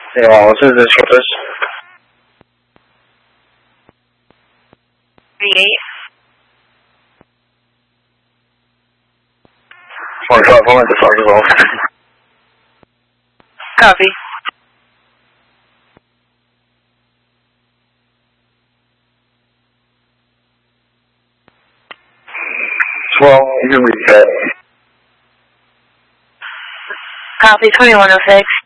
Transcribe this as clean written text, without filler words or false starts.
你好，这是 Chris。我说方案的扫描。 Copy. Well, you reset. Copy 2106.